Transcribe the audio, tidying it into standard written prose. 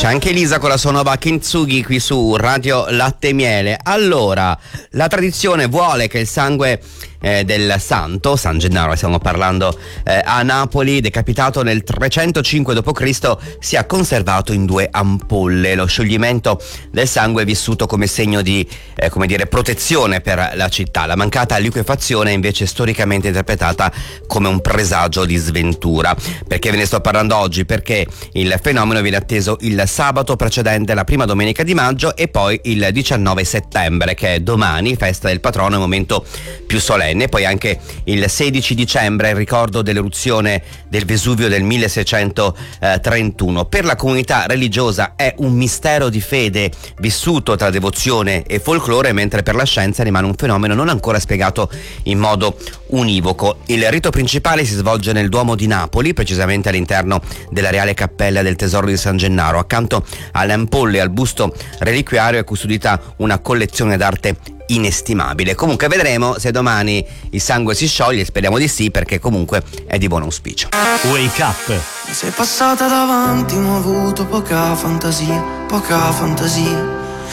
C'è anche Elisa con la sua nuova Kintsugi qui su Radio Latte e Miele. Allora, la tradizione vuole che il sangue del santo, San Gennaro, stiamo parlando a Napoli, decapitato nel 305 d.C., sia conservato in 2 ampolle. Lo scioglimento del sangue è vissuto come segno di protezione per la città. La mancata liquefazione è invece storicamente interpretata come un presagio di sventura. Perché ve ne sto parlando oggi? Perché il fenomeno viene atteso il sabato precedente la prima domenica di maggio e poi il 19 settembre, che è domani, festa del patrono, è il momento più solenne. E poi anche il 16 dicembre, il ricordo dell'eruzione del Vesuvio del 1631. Per la comunità religiosa è un mistero di fede vissuto tra devozione e folklore, mentre per la scienza rimane un fenomeno non ancora spiegato in modo univoco. Il rito principale si svolge nel Duomo di Napoli, precisamente all'interno della Reale Cappella del Tesoro di San Gennaro. Accanto alle ampolle e al busto reliquiario è custodita una collezione d'arte inestimabile. Comunque vedremo se domani il sangue si scioglie, speriamo di sì, perché comunque è di buon auspicio. Wake Up. Mi sei passata davanti, ma ho avuto poca fantasia, poca fantasia.